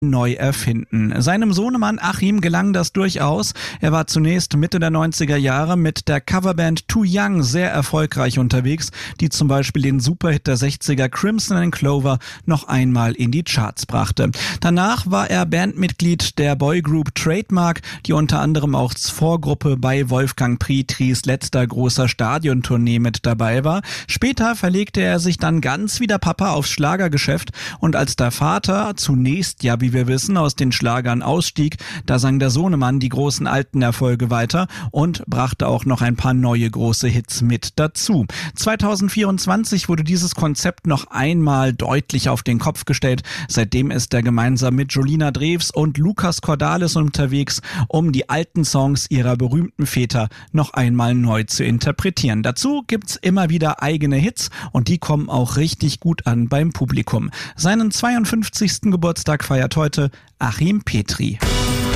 neu erfinden. Seinem Sohnemann Achim gelang das durchaus. Er war zunächst Mitte der 90er Jahre mit der Coverband Too Young sehr erfolgreich unterwegs, die zum Beispiel den Superhit der 60er Crimson and Clover noch einmal in die Charts brachte. Danach war er Bandmitglied der Boygroup Trademark, die unter anderem auch als Vorgruppe bei Wolfgang Petris letzter großer Stadiontournee mit dabei war. Später verlegte er sich dann ganz wie der Papa aufs Schlagergeschäft und als der Vater zunächst, ja wie wir wissen, aus den Schlagern ausstieg, da sang der Sohnemann die großen alten Erfolge weiter und brachte auch noch ein paar neue große Hits mit dazu. 2024 wurde dieses Konzept noch einmal deutlich auf den Kopf gestellt. Seitdem ist er gemeinsam mit Jolina Drews und Lukas Cordalis unterwegs, um die alten Songs ihrer berühmten Väter noch einmal neu zu interpretieren. Dazu gibt's immer wieder eigene Hits und die kommen auch richtig gut an beim Publikum. Seinen 52. Geburtstag feiert heute Achim Petri.